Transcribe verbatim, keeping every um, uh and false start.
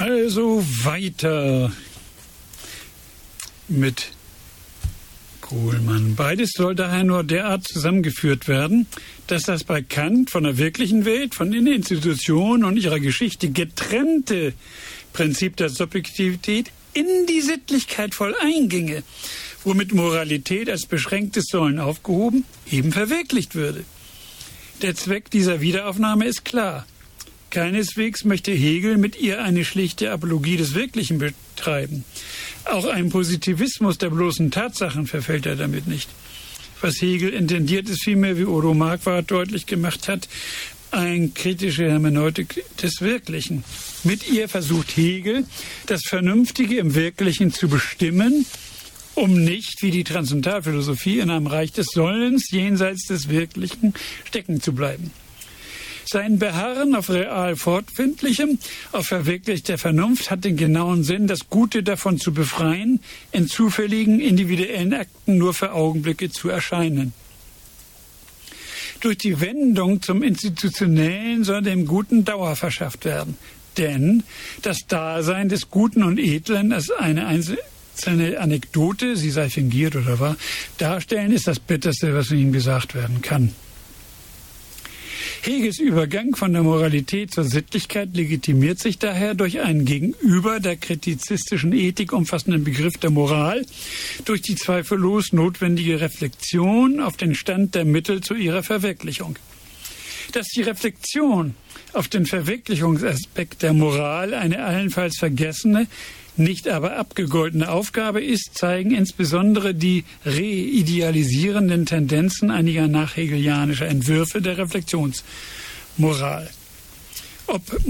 Also weiter mit Kuhlmann. Beides soll daher nur derart zusammengeführt werden, dass das bei Kant von der wirklichen Welt, von den Institutionen und ihrer Geschichte getrennte Prinzip der Subjektivität in die Sittlichkeit voll einginge, womit Moralität als beschränktes Sollen aufgehoben, eben verwirklicht würde. Der Zweck dieser Wiederaufnahme ist klar. Keineswegs möchte Hegel mit ihr eine schlichte Apologie des Wirklichen betreiben. Auch ein Positivismus der bloßen Tatsachen verfällt er damit nicht. Was Hegel intendiert, ist vielmehr, wie Odo Marquardt deutlich gemacht hat, eine kritische Hermeneutik des Wirklichen. Mit ihr versucht Hegel, das Vernünftige im Wirklichen zu bestimmen, um nicht, wie die Transzendentalphilosophie, in einem Reich des Sollens jenseits des Wirklichen stecken zu bleiben. Sein Beharren auf real Fortfindlichem, auf verwirklichter Vernunft hat den genauen Sinn, das Gute davon zu befreien, in zufälligen individuellen Akten nur für Augenblicke zu erscheinen. Durch die Wendung zum Institutionellen soll dem Guten Dauer verschafft werden. Denn das Dasein des Guten und Edlen als eine einzelne Anekdote, sie sei fingiert oder wahr, darstellen, ist das Bitterste, was ihm gesagt werden kann. Hegels Übergang von der Moralität zur Sittlichkeit legitimiert sich daher durch einen gegenüber der kritizistischen Ethik umfassenden Begriff der Moral, durch die zweifellos notwendige Reflexion auf den Stand der Mittel zu ihrer Verwirklichung. Dass die Reflexion auf den Verwirklichungsaspekt der Moral eine allenfalls vergessene, nicht aber abgegoltene Aufgabe ist, zeigen insbesondere die reidealisierenden Tendenzen einiger nachhegelianischer Entwürfe der Reflexionsmoral. Ob